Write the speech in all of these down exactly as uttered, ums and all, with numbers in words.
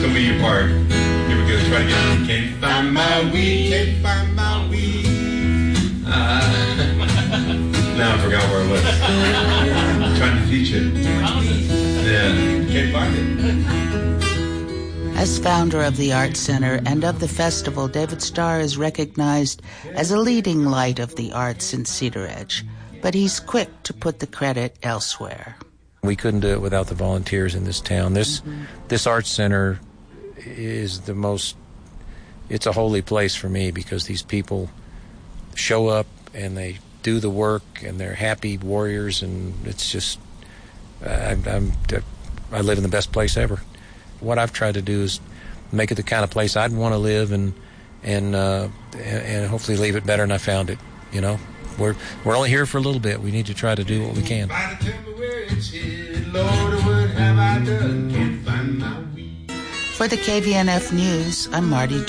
gonna be your part. Here we go. Try to get. Can't find my weed. Can't find my weed. Uh, now I forgot where I was. I'm trying to teach it. Yeah. Can't find it. As founder of the Art Center and of the festival, David Starr is recognized as a leading light of the arts in Cedar Edge, but he's quick to put the credit elsewhere. We couldn't do it without the volunteers in this town. This mm-hmm. this Arts Center is the most, it's a holy place for me because these people show up and they do the work and they're happy warriors, and it's just, uh, I'm, I'm, I live in the best place ever. What I've tried to do is make it the kind of place I'd want to live and and uh, and hopefully leave it better than I found it, you know. We're we're only here for a little bit. We need to try to do what we can. For the K V N F News, I'm Marty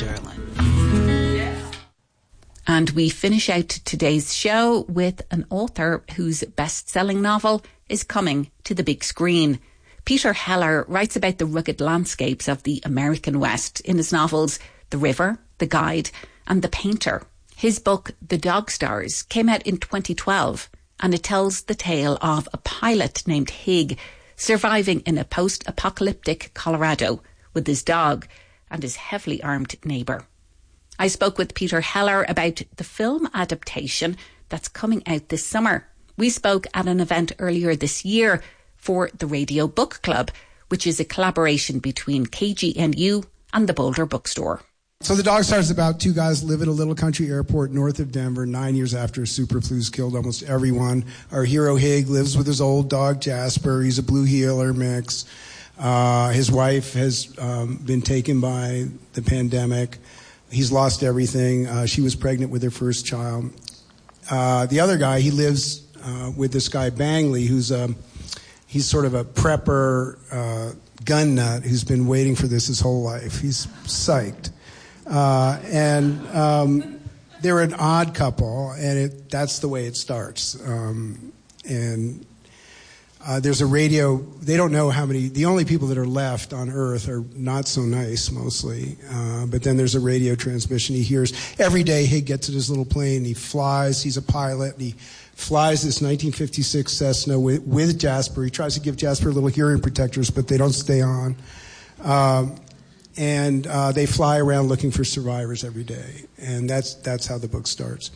Derlin. And we finish out today's show with an author whose best-selling novel is coming to the big screen. Peter Heller writes about the rugged landscapes of the American West in his novels The River, The Guide and The Painter. His book, The Dog Stars, came out in twenty twelve, and it tells the tale of a pilot named Hig surviving in a post-apocalyptic Colorado with his dog and his heavily armed neighbour. I spoke with Peter Heller about the film adaptation that's coming out this summer. We spoke at an event earlier this year for the Radio Book Club, which is a collaboration between K G N U and the Boulder Bookstore. So The Dog Stars is about two guys live at a little country airport north of Denver nine years after a superflu's killed almost everyone. Our hero Hig lives with his old dog Jasper. He's a blue heeler mix. Uh, his wife has um, been taken by the pandemic. He's lost everything. Uh, she was pregnant with her first child. Uh, the other guy, he lives uh, with this guy Bangley, who's a he's sort of a prepper uh, gun nut who's been waiting for this his whole life. He's psyched. Uh, and um, they're an odd couple, and it, that's the way it starts. Um, and uh, there's a radio. They don't know how many. The only people that are left on Earth are not so nice, mostly. Uh, but then there's a radio transmission he hears every day. He gets in his little plane. He flies. He's a pilot. And he flies this nineteen fifty-six Cessna with, with Jasper. He tries to give Jasper little hearing protectors, but they don't stay on. Um, And uh, they fly around looking for survivors every day. And that's that's how the book starts.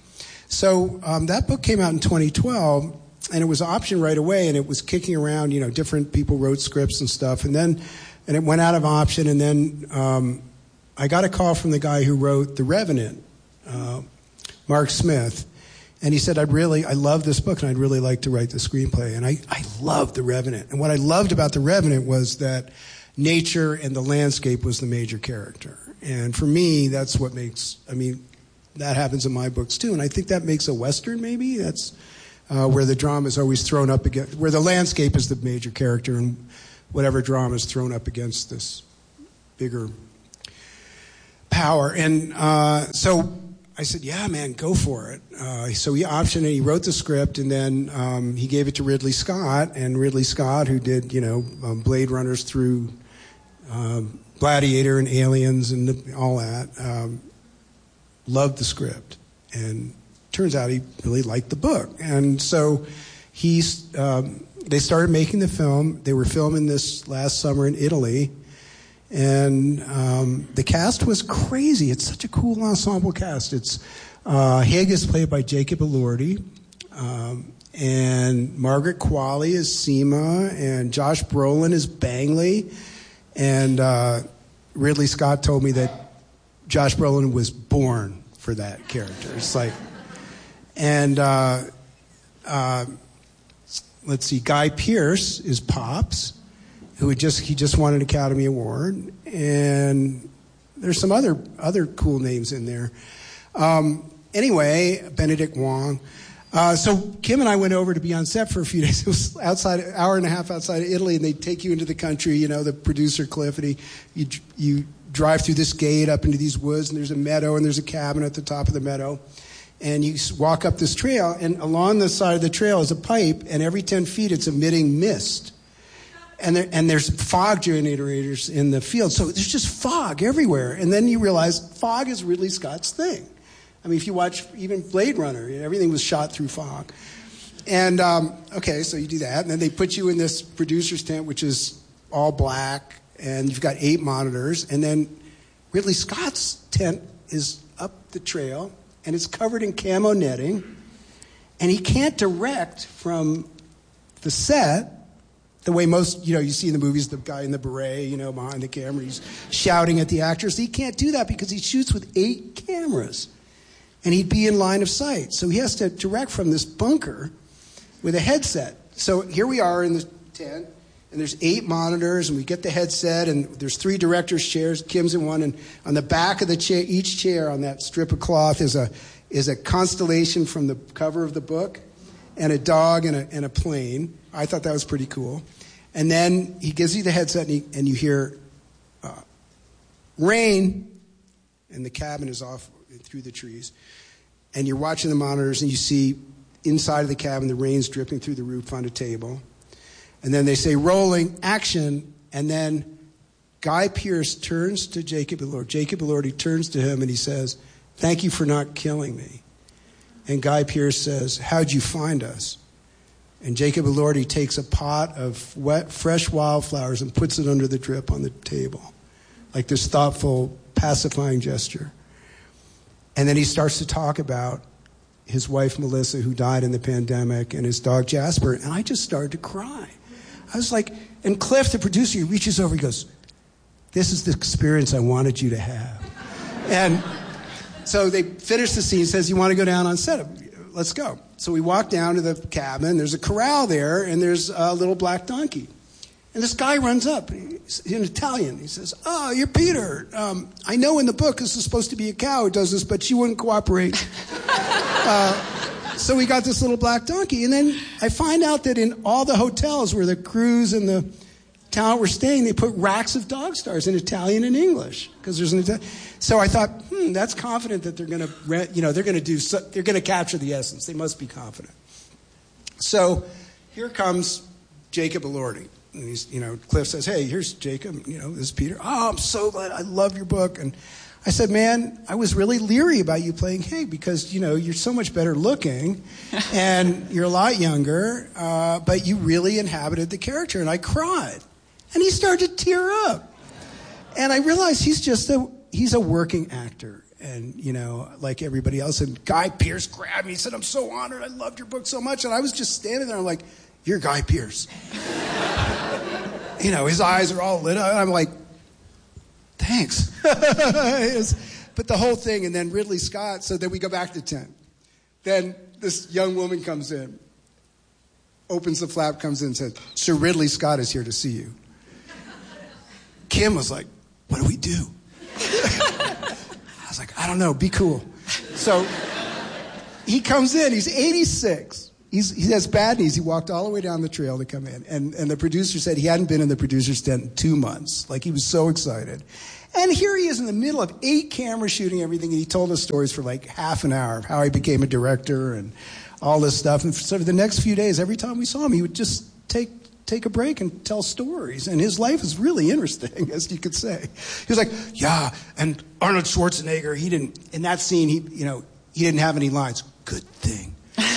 So um, that book came out in twenty twelve, and it was optioned right away, and it was kicking around. You know, different people wrote scripts and stuff. And then and it went out of option, and then um, I got a call from the guy who wrote The Revenant, uh, Mark Smith. And he said, I'd really, I love this book, and I'd really like to write the screenplay. And I, I loved The Revenant. And what I loved about The Revenant was that nature and the landscape was the major character. And for me, that's what makes, I mean, that happens in my books too. And I think that makes a Western maybe. That's uh, where the drama is always thrown up against, where the landscape is the major character and whatever drama is thrown up against this bigger power. And uh, so I said, yeah, man, go for it. Uh, so he optioned it. He wrote the script, and then um, he gave it to Ridley Scott. And Ridley Scott, who did, you know, um, Blade Runners through um, Gladiator and Aliens and the, all that, um, loved the script. And turns out he really liked the book. And so he's, um, they started making the film. They were filming this last summer in Italy. And um, the cast was crazy. It's such a cool ensemble cast. It's uh, Hig is played by Jacob Elordi, um, and Margaret Qualley is Seema, and Josh Brolin is Bangley. And uh, Ridley Scott told me that Josh Brolin was born for that character. It's like, and uh, uh, let's see, Guy Pearce is Pops, who had just he just won an Academy Award, and there's some other other cool names in there. Um, anyway, Benedict Wong. Uh, so Kim and I went over to be on set for a few days. It was outside, an hour and a half outside of Italy, and they take you into the country. You know, the producer Cliff, and he, you you drive through this gate up into these woods, and there's a meadow, and there's a cabin at the top of the meadow, and you walk up this trail, and along the side of the trail is a pipe, and every ten feet it's emitting mist. And, there, and there's fog generators in the field. So there's just fog everywhere. And then you realize fog is Ridley Scott's thing. I mean, if you watch even Blade Runner, everything was shot through fog. And, um, okay, so you do that. And then they put you in this producer's tent, which is all black. And you've got eight monitors. And then Ridley Scott's tent is up the trail. And it's covered in camo netting. And he can't direct from the set the way most, you know, you see in the movies, the guy in the beret, you know, behind the camera, he's shouting at the actors. He can't do that because he shoots with eight cameras. And he'd be in line of sight. So he has to direct from this bunker with a headset. So here we are in the tent, and there's eight monitors, and we get the headset, and there's three directors' chairs. Kim's in one, and on the back of the chair, each chair on that strip of cloth is a is a constellation from the cover of the book, and a dog and a, and a plane. I thought that was pretty cool. And then he gives you the headset, and, he, and you hear uh, rain, and the cabin is off through the trees. And you're watching the monitors, and you see inside of the cabin the rain's dripping through the roof on a table. And then they say, rolling, action, and then Guy Pearce turns to Jacob Elordi. Jacob Elordi turns to him, and he says, thank you for not killing me. And Guy Pearce says, how'd you find us? And Jacob Elordi takes a pot of wet, fresh wildflowers and puts it under the drip on the table, like this thoughtful, pacifying gesture. And then he starts to talk about his wife, Melissa, who died in the pandemic, and his dog, Jasper. And I just started to cry. I was like, and Cliff, the producer, he reaches over, he goes, this is the experience I wanted you to have. And so they finish the scene, says, you want to go down on set? Let's go. So we walk down to the cabin. There's a corral there, and there's a little black donkey. And this guy runs up. He's in Italian. He says, oh, you're Peter. Um, I know in the book this is supposed to be a cow who does this, but she wouldn't cooperate. uh, so we got this little black donkey. And then I find out that in all the hotels where the crews and the talent were staying, they put racks of dog stars in Italian and English because there's an Italian. So I thought, hmm, that's confident that they're going to, you know, they're going to do, so, they're going to capture the essence. They must be confident. So here comes Jacob Elordi. And he's, you know, Cliff says, hey, here's Jacob, you know, this is Peter. Oh, I'm so glad. I love your book. And I said, man, I was really leery about you playing Haig because, you know, you're so much better looking and you're a lot younger, uh, but you really inhabited the character. And I cried. And he started to tear up. And I realized he's just a, he's a working actor. And, you know, like everybody else. And Guy Pearce grabbed me. He said, I'm so honored. I loved your book so much. And I was just standing there. I'm like, you're Guy Pearce. You know, his eyes are all lit up. And I'm like, thanks. But the whole thing, and then Ridley Scott, so then we go back to tent. Then this young woman comes in, opens the flap, comes in and says, Sir Ridley Scott is here to see you. Kim was like, what do we do? I was like, I don't know, be cool. So he comes in, he's eighty-six. He's, he has bad knees. He walked all the way down the trail to come in. And, and the producer said he hadn't been in the producer's tent in two months. Like, he was so excited. And here he is in the middle of eight cameras shooting everything. And he told us stories for like half an hour of how he became a director and all this stuff. And so for the next few days, every time we saw him, he would just take take a break and tell stories. And his life is really interesting, as you could say. He was like, yeah, and Arnold Schwarzenegger, he didn't, in that scene, he, you know, he didn't have any lines. Good thing.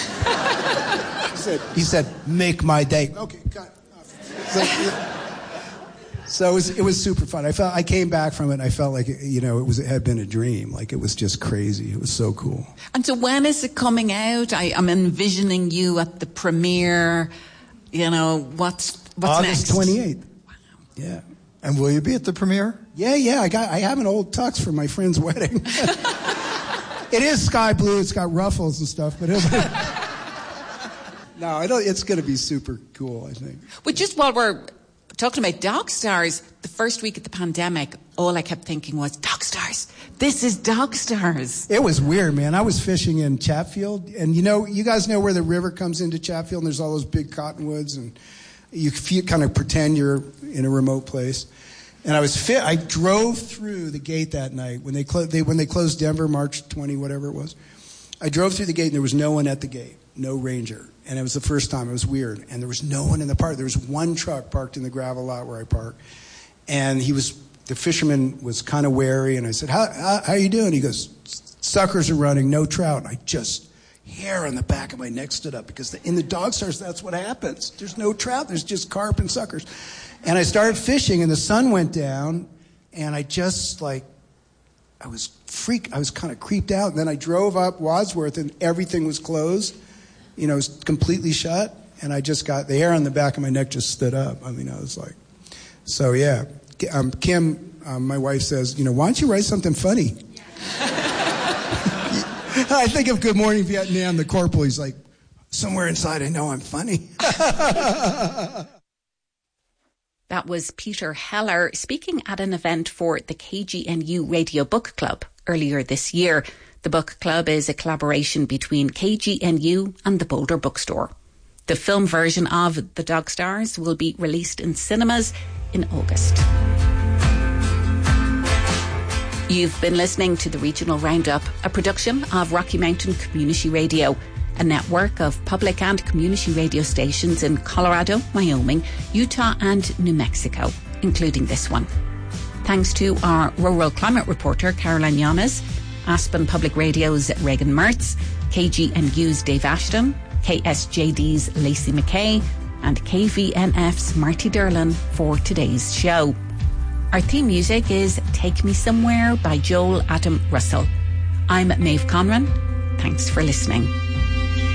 He said, he said, make my day. Okay, cut. So, so it was, it was super fun. I felt, I came back from it and I felt like, you know, it was, it had been a dream. Like, it was just crazy. It was so cool. And so when is it coming out? I, I'm envisioning you at the premiere. You know, what's, what's August next? twenty-eighth. Wow. Yeah. And will you be at the premiere? Yeah, yeah. I got, I have an old tux for my friend's wedding. It is sky blue. It's got ruffles and stuff, but it's no, I don't. It's going to be super cool, I think. But just while we're talking about Dog Stars, the first week of the pandemic, all I kept thinking was, Dog Stars. This is Dog Stars. It was weird, man. I was fishing in Chatfield, and you know, you guys know where the river comes into Chatfield, and there's all those big cottonwoods, and you feel, kind of pretend you're in a remote place. And I was fit. I drove through the gate that night when they, clo- they when they closed Denver, March twentieth, whatever it was. I drove through the gate, and there was no one at the gate. no ranger. And it was the first time. It was weird. And there was no one in the park. There was one truck parked in the gravel lot where I park. And he was, the fisherman was kind of wary. And I said, how, how, how you doing? He goes, suckers are running, no trout. And I just, hair on the back of my neck stood up because the, in the dog stars, that's what happens. There's no trout. There's just carp and suckers. And I started fishing and the sun went down. And I just like, I was freak. I was kind of creeped out. And then I drove up Wadsworth and everything was closed. You know, it was completely shut. And I just got, the hair on the back of my neck just stood up. I mean, I was like, so yeah. Um, Kim, um, my wife says, you know, why don't you write something funny? I think of Good Morning Vietnam, the corporal. He's like, somewhere inside I know I'm funny. That was Peter Heller speaking at an event for the K G N U Radio Book Club earlier this year. The book club is a collaboration between K G N U and the Boulder Bookstore. The film version of The Dog Stars will be released in cinemas in August. You've been listening to the Regional Roundup, a production of Rocky Mountain Community Radio, a network of public and community radio stations in Colorado, Wyoming, Utah and New Mexico, including this one. Thanks to our rural climate reporter, Caroline Yanes, Aspen Public Radio's Reagan Mertz, K G N U's Dave Ashton, K S J D's Lacey McKay, and K V N F's Marty Derlin for today's show. Our theme music is Take Me Somewhere by Joel Adam Russell. I'm Maeve Conran. Thanks for listening.